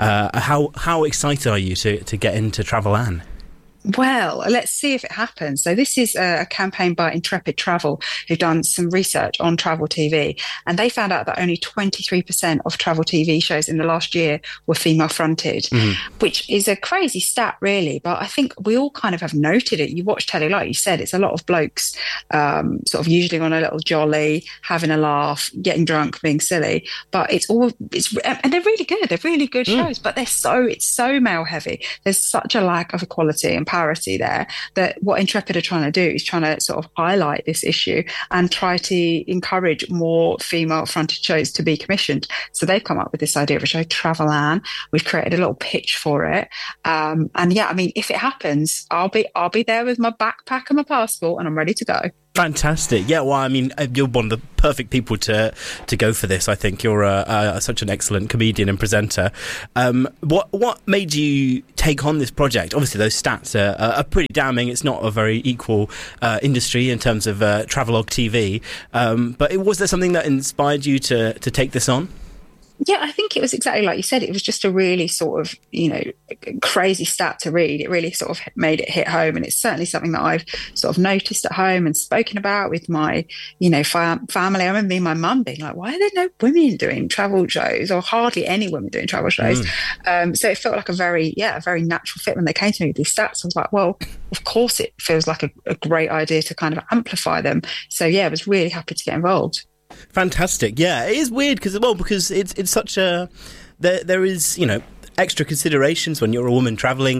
How excited are you to get into Travel Anne? Well, let's see if it happens. So this is a campaign by Intrepid Travel, who've done some research on travel TV, and they found out that only 23% of travel TV shows in the last year were female-fronted, which is a crazy stat, really. But I think we all kind of have noted it. You watch telly, like you said, it's a lot of blokes sort of usually on a little jolly, having a laugh, getting drunk, being silly. But and they're really good. They're really good shows, but it's so male-heavy. There's such a lack of equality and power parity there, that what Intrepid are trying to do is trying to sort of highlight this issue and try to encourage more female-fronted shows to be commissioned. So they've come up with this idea of a show, Travel Anne. We've created a little pitch for it. And yeah, I mean, if it happens, I'll be there with my backpack and my passport, and I'm ready to go. Fantastic. Yeah, well, I mean, you're one of the perfect people to go for this. I think you're such an excellent comedian and presenter. What made you take on this project? Obviously, those stats are pretty damning. It's not a very equal industry in terms of travelogue TV. But was there something that inspired you to take this on? Yeah, I think it was exactly like you said. It was just a really sort of, crazy stat to read. It really sort of made it hit home. And it's certainly something that I've sort of noticed at home and spoken about with my, family. I remember my mum being like, why are there no women doing travel shows, or hardly any women doing travel shows? So it felt like a very natural fit when they came to me with these stats. I was like, well, of course it feels like a great idea to kind of amplify them. So yeah, I was really happy to get involved. Fantastic. Yeah, it is weird because it's such a there is extra considerations when you're a woman traveling.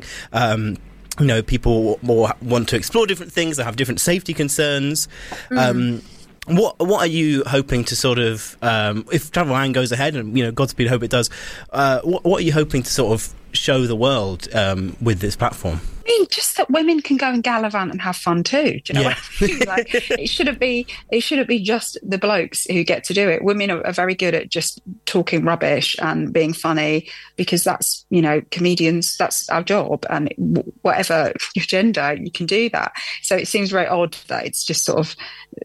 People more want to explore different things. They have different safety concerns. What are you hoping to sort of if Travel Anne goes ahead, and Godspeed, hope it does, what are you hoping to sort of show the world with this platform? I mean, just that women can go and gallivant and have fun too. Do you know what I mean? Like, it shouldn't be just the blokes who get to do it. Women are very good at just talking rubbish and being funny, because that's, comedians, that's our job, and whatever your gender, you can do that. So it seems very odd that it's just sort of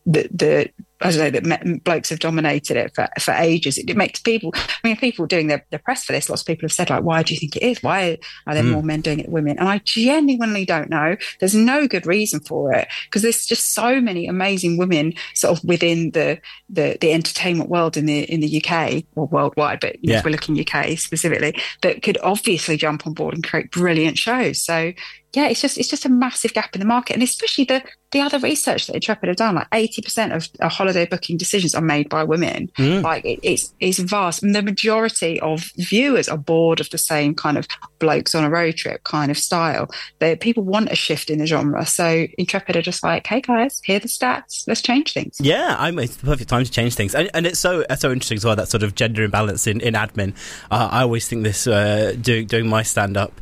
I don't know, that blokes have dominated it for ages. It makes people doing their press for this, lots of people have said, like, why do you think it is? Why are there more men doing it than women? And I genuinely don't know. There's no good reason for it, because there's just so many amazing women sort of within the entertainment world in the UK, or worldwide, but we're looking UK specifically, that could obviously jump on board and create brilliant shows. So yeah, it's just a massive gap in the market. And especially the other research that Intrepid have done, like 80% of holiday booking decisions are made by women. Like it's vast. And the majority of viewers are bored of the same kind of blokes on a road trip kind of style. People want a shift in the genre. So Intrepid are just like, hey guys, here are the stats. Let's change things. Yeah, it's the perfect time to change things. And it's so interesting as well, that sort of gender imbalance in admin. I always think this, doing my stand-up,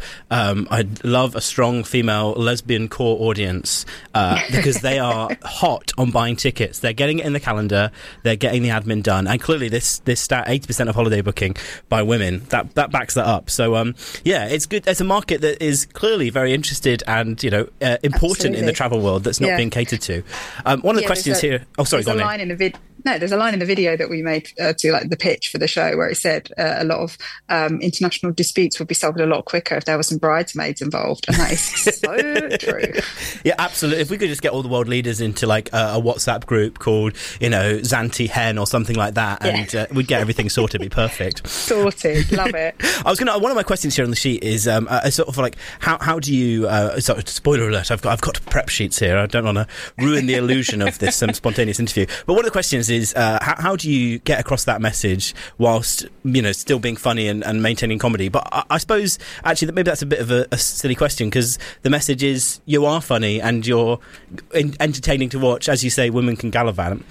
I'd love a strong female lesbian core audience, because they are hot on buying tickets. They're getting it in the calendar, they're getting the admin done, and clearly this stat, 80% of holiday booking by women, that backs that up. So it's good. It's a market that is clearly very interested and important Absolutely. In the travel world that's not being catered to. One of the questions here. Oh, sorry. There's a line in the there's a line in the video that we made to like the pitch for the show where it said a lot of international disputes would be solved a lot quicker if there were some bridesmaids involved, and that is so true. Yeah, absolutely. If we could just get all the world leaders into like a WhatsApp group called Zanti Hen or something like that, and we'd get everything sorted. It'd be perfect. Sorted. Love it. One of my questions here on the sheet is sort of like how do you spoiler alert, I've got prep sheets here. I don't want to ruin the illusion of this spontaneous interview, but one of the questions is how do you get across that message whilst still being funny and maintaining comedy? But I suppose actually that maybe that's a bit of a silly question, because the message is you are funny and you're entertaining to watch. As you say, women can gallivant.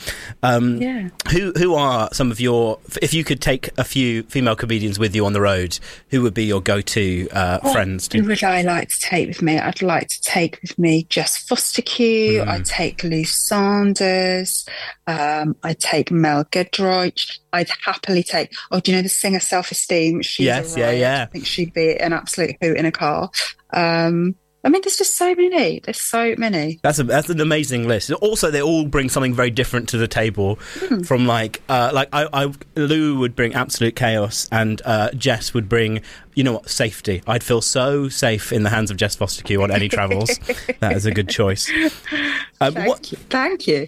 Who are some of your, if you could take a few female comedians with you on the road, who would be your go-to friends? Who would I like to take with me? I'd like to take with me Jess Fostekew. I'd take Lou Sanders. I'd take Mel Giedroyc. I'd happily take, do you know the singer Self-Esteem? Yes, yeah. I think she'd be an absolute hoot in a car. I mean, there's just so many. There's so many. That's an amazing list. Also, they all bring something very different to the table. From Lou would bring absolute chaos, and Jess would bring, safety. I'd feel so safe in the hands of Jess Fostekew on any travels. That is a good choice. Thank you.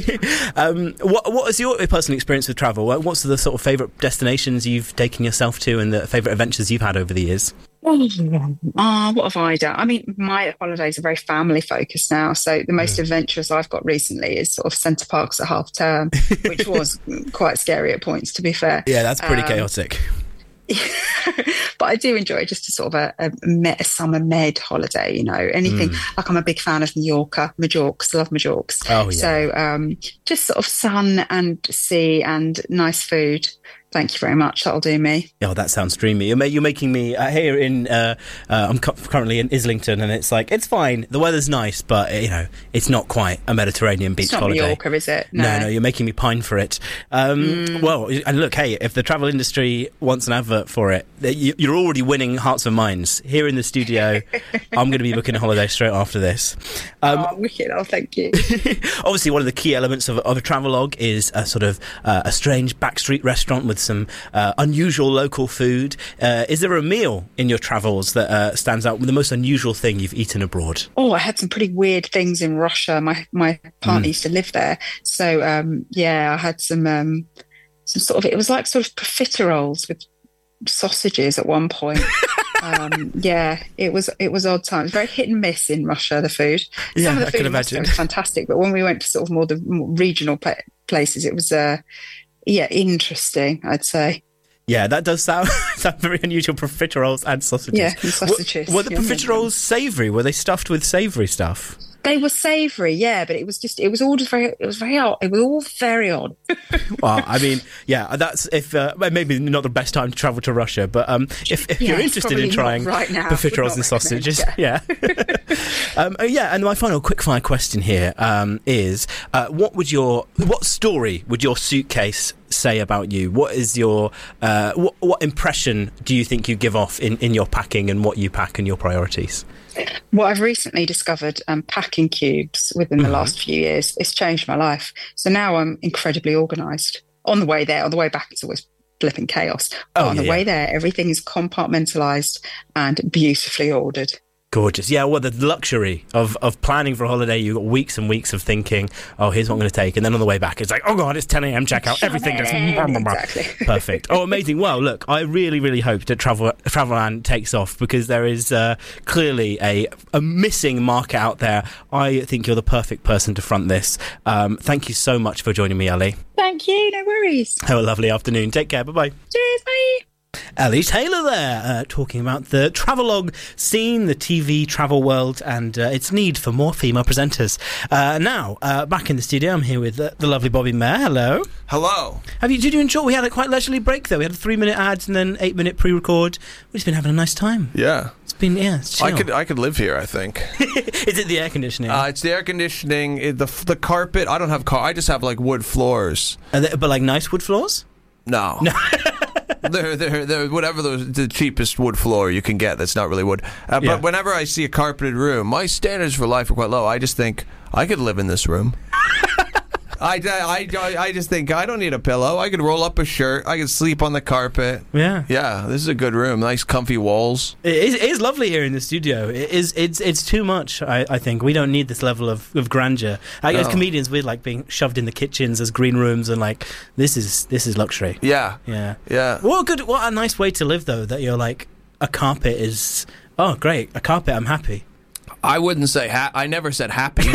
What is your personal experience with travel? What's the sort of favourite destinations you've taken yourself to, and the favourite adventures you've had over the years? What have I done? I mean, my holidays are very family focused now. So the most adventurous I've got recently is sort of Centre Parks at half term, which was quite scary at points, to be fair. Yeah, that's pretty chaotic. But I do enjoy just a sort of a summer med holiday, anything. Like I'm a big fan of Majorques, love Majorques. Oh, yeah. So just sort of sun and sea and nice food. Thank you very much. That'll do me. Oh, that sounds dreamy. You're making me here in. I'm currently in Islington, and it's like it's fine. The weather's nice, but it's not quite a Mediterranean beach holiday. It's not Mallorca, is it? No, you're making me pine for it. Well, and look, hey, if the travel industry wants an advert for it, you're already winning hearts and minds. Here in the studio, I'm going to be booking a holiday straight after this. Wicked! Oh, thank you. Obviously, one of the key elements of a travelogue is a sort of a strange backstreet restaurant with some unusual local food. Is there a meal in your travels that stands out with the most unusual thing you've eaten abroad? Oh, I had some pretty weird things in Russia. My partner used to live there. So, I had some sort of, it was like sort of profiteroles with sausages at one point. It was odd times. Very hit and miss in Russia, the food. Some of the food I can imagine. Was fantastic, but when we went to sort of more regional places, it was interesting, I'd say. Yeah, that does sound very unusual. Profiteroles and sausages. Yeah, and sausages. Were the profiteroles savoury? Were they stuffed with savoury stuff? They were savoury, but it was all very odd. It was all very odd. Well, I mean, that's maybe not the best time to travel to Russia, but if you're interested in trying right now, profiteroles and sausages, and my final quickfire question here is, what story would your suitcase say about you? What is your what impression do you think you give off in your packing and what you pack and your priorities? Well, I've recently discovered packing cubes within the last few years. It's changed my life. So now I'm incredibly organised. On the way there, on the way back, it's always flipping chaos. But on the way there, everything is compartmentalised and beautifully ordered. Gorgeous. Yeah, well, the luxury of planning for a holiday, you've got weeks and weeks of thinking, oh, here's what I'm going to take. And then on the way back, it's like, oh, God, it's 10 a.m. checkout. Everything just... Exactly. Perfect. Oh, amazing. Well, look, I really, really hope that Travelland takes off because there is clearly a missing market out there. I think you're the perfect person to front this. Thank you so much for joining me, Ellie. Thank you. No worries. Have a lovely afternoon. Take care. Bye-bye. Cheers. Bye. Ellie Taylor there, talking about the travelogue scene, the TV travel world, and its need for more female presenters. Now, back in the studio, I'm here with the lovely Bobby Mayer. Hello. Hello. Did you enjoy? We had a quite leisurely break, though. We had a 3-minute ads and then 8-minute pre-record. We've just been having a nice time. Yeah. It's been, it's chill. I could live here, I think. Is it the air conditioning? It's the air conditioning, the carpet. I don't have I just have, like, wood floors. But, like, nice wood floors? No. They're whatever the cheapest wood floor you can get that's not really wood. But whenever I see a carpeted room, my standards for life are quite low. I just think I could live in this room. I just think I don't need a pillow. I could roll up a shirt. I could sleep on the carpet. Yeah. This is a good room. Nice comfy walls. It is lovely here in the studio. It's too much, I think. We don't need this level of grandeur. As comedians, we're like being shoved in the kitchens as green rooms and like this is luxury. Yeah. What a nice way to live though, that you're like a carpet is great. A carpet, I'm happy. I wouldn't say I never said happy.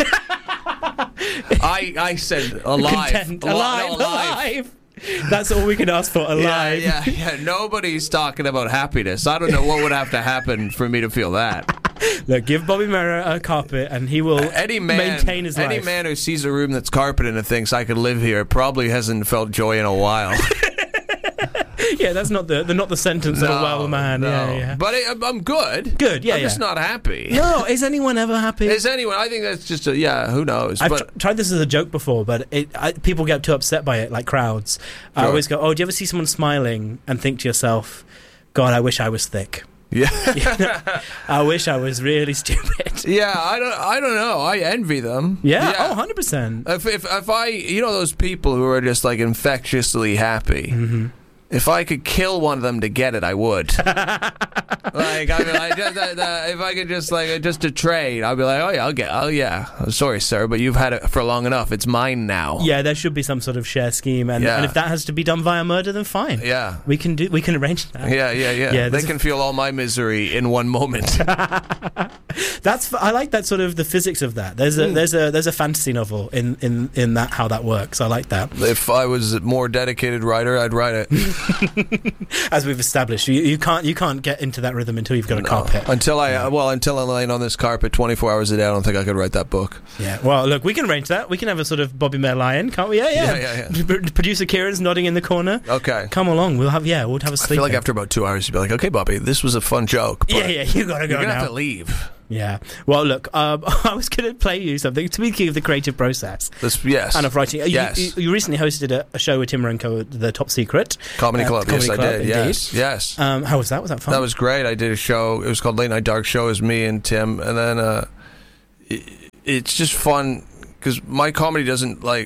I said alive. Content. Alive. That's all we can ask for, alive. Yeah. Nobody's talking about happiness. I don't know what would have to happen for me to feel that. Look, give Bobby Mayer a carpet and he will maintain his life. Any man who sees a room that's carpeted and thinks I could live here probably hasn't felt joy in a while. Yeah, that's not the sentence of a well man. No. Yeah. But I'm good. Good, yeah. I'm just not happy. No, is anyone ever happy? Is anyone? I think that's just who knows? I've tried this as a joke before, but people get too upset by it, like crowds. Sure. I always go, do you ever see someone smiling and think to yourself, God, I wish I was thick? Yeah. I wish I was really stupid. Yeah, I don't know. I envy them. Yeah. Oh, 100%. If I, those people who are just like infectiously happy. Mm-hmm. If I could kill one of them to get it, I would. If I could just to trade, I'd be like, I'm sorry, sir, but you've had it for long enough. It's mine now. Yeah, there should be some sort of share scheme, and if that has to be done via murder, then fine. Yeah, we can arrange that. Yeah. They can feel all my misery in one moment. I like that sort of the physics of that. There's a fantasy novel in that how that works. I like that. If I was a more dedicated writer, I'd write it. As we've established, you can't get into that rhythm until you've got a carpet. Until I'm laying on this carpet 24 hours a day, I don't think I could write that book. Yeah. Well, look, we can arrange that. We can have a sort of Bobby Mayer lie-in, can't we? Yeah. Producer Kieran's nodding in the corner. Okay. Come along. We'll have a sleep. I feel like after about 2 hours, you'd be like, okay, Bobby, this was a fun joke. But you gotta go now. You're gonna have to leave. Yeah. Well, look, I was going to play you something. Speaking of the creative process. Yes. And of writing. You recently hosted a show with Tim Renko, The Top Secret. Comedy Club. Yes, I did. Indeed. Yes. How was that? Was that fun? That was great. I did a show. It was called Late Night Dark Show. It was me and Tim. And then it's just fun because my comedy doesn't like...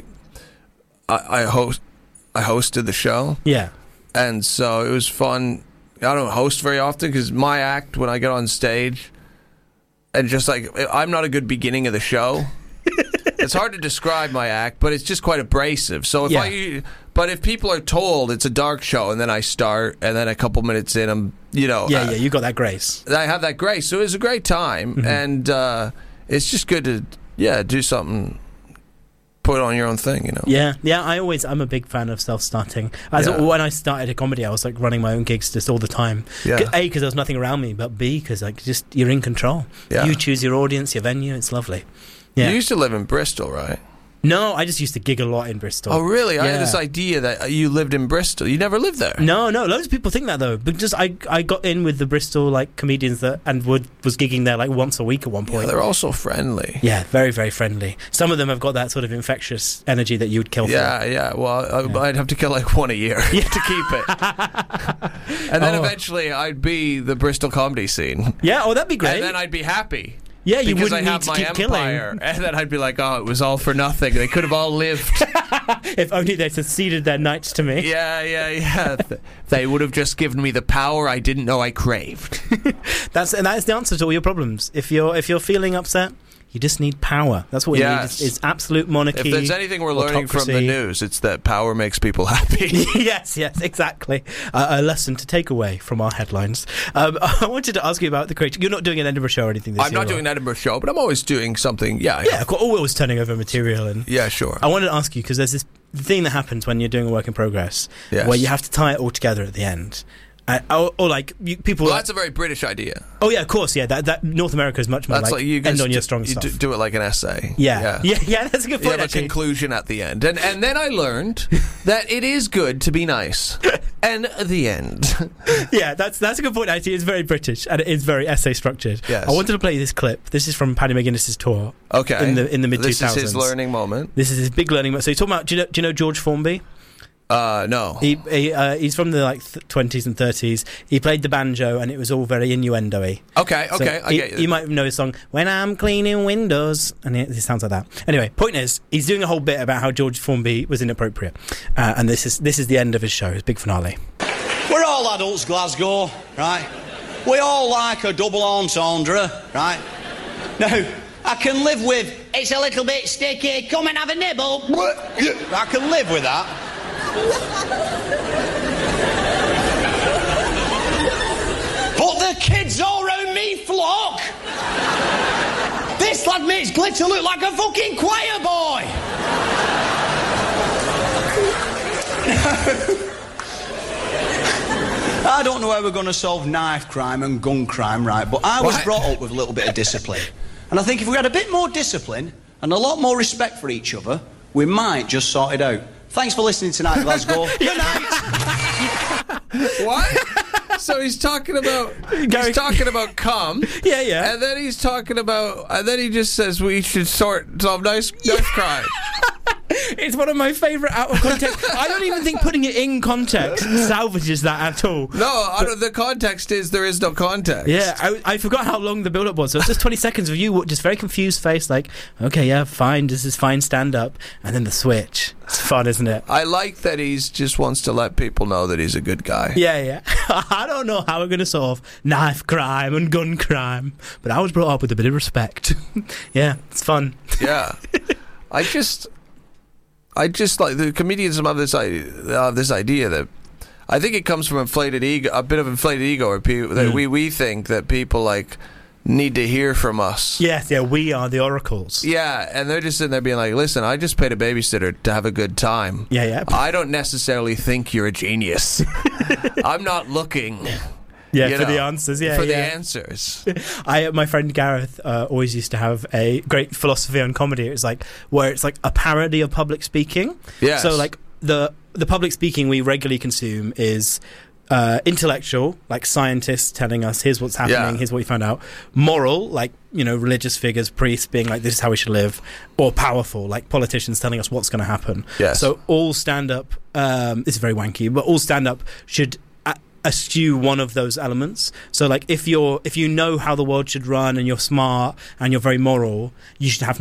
I hosted the show. Yeah. And so it was fun. I don't host very often because my act, when I get on stage... And just like, I'm not a good beginning of the show. It's hard to describe my act, but it's just quite abrasive. So if people are told it's a dark show and then I start and then a couple minutes in, I'm, you got that grace. I have that grace. So it was a great time. And it's just good to, do something, put on your own thing, Yeah. I'm a big fan of self-starting. When I started a comedy, I was like running my own gigs just all the time. Yeah. A, because there was nothing around me, but B, because you're in control. Yeah. You choose your audience, your venue. It's lovely. Yeah. You used to live in Bristol, right? No, I just used to gig a lot in Bristol. Oh, really? I had this idea that you lived in Bristol. You never lived there? No. Loads of people think that, though. But I got in with the Bristol comedians and was gigging there once a week at one point. Yeah, they're all so friendly. Yeah, very, very friendly. Some of them have got that sort of infectious energy that you would kill for. Yeah. Well, I'd have to kill one a year to keep it. And then eventually I'd be the Bristol comedy scene. Yeah, that'd be great. And then I'd be happy. Yeah, you because wouldn't I need to have keep my killing. empire, and then I'd be like, "Oh, it was all for nothing. They could have all lived. If only they'd succeeded their knights to me." Yeah. They would have just given me the power I didn't know I craved. That's the answer to all your problems. If you're feeling upset, you just need power. That's what you need. Is absolute monarchy. If there's anything we're learning from the news, it's that power makes people happy. Yes, exactly. A lesson to take away from our headlines. I wanted to ask you about the creative. You're not doing an Edinburgh show or anything this year? I'm not doing an Edinburgh show, but I'm always doing something. Yeah, always turning over material. And yeah, sure. I wanted to ask you, because there's this thing that happens when you're doing a work in progress, where you have to tie it all together at the end. People. Well, that's a very British idea. Oh yeah, of course, yeah. That North America is much more that's you guys end on your strong stuff. You do it like an essay. Yeah. That's a good point. You have a conclusion at the end, and then I learned that it is good to be nice. And the end. Yeah, that's a good point. Actually, it's very British and it is very essay structured. Yes. I wanted to play you this clip. This is from Paddy McGuinness's tour. Okay. In the mid 2000s. This is his learning moment. This is his big learning moment. So you're talking about. Do you know George Formby? No. He's from the 20s and 30s. He played the banjo, and it was all very innuendo-y. Okay, so I get you. You might know his song "When I'm Cleaning Windows," and it sounds like that. Anyway, point is, he's doing a whole bit about how George Formby was inappropriate, and this is the end of his show, his big finale. We're all adults, Glasgow, right? We all like a double entendre, right? Now, I can live with "it's a little bit sticky, come and have a nibble." I can live with that. But the kids all round me flock. This lad makes Glitter look like a fucking choir boy. I don't know how we're going to solve knife crime and gun crime, right, but I was brought up with a little bit of discipline. And I think if we had a bit more discipline and a lot more respect for each other, we might just sort it out. Thanks for listening tonight, Glasgow. Good night. What? So he's talking about cum. Yeah. And then he just says we should solve knife crime. It's one of my favourite out of context. I don't even think putting it in context salvages that at all. No, the context is there is no context. Yeah, I forgot how long the build-up was. So it's just 20 seconds of you just very confused face, like, okay, yeah, fine, this is fine, stand up, and then the switch. It's fun, isn't it? I like that he's just wants to let people know that he's a good guy. Yeah. I don't know how we're going to solve knife crime and gun crime, but I was brought up with a bit of respect. Yeah, it's fun. Yeah. I just like the comedians have this idea that I think it comes from inflated ego, a bit of inflated ego, where people, that we think that people like need to hear from us. Yes, yeah, we are the oracles. Yeah, and they're just sitting there being like, listen, I just paid a babysitter to have a good time. Yeah. I don't necessarily think you're a genius. I'm not looking... Yeah, for the answers. Yeah, the answers. My friend Gareth always used to have a great philosophy on comedy. It's like where it's like a parody of public speaking. Yes. So like the public speaking we regularly consume is intellectual, like scientists telling us here's what's happening, here's what we found out. Moral, like religious figures, priests being like this is how we should live, or powerful, like politicians telling us what's going to happen. Yes. So all stand up. This is very wanky, but all stand up should eschew one of those elements. So like if you know how the world should run and you're smart and you're very moral, you should have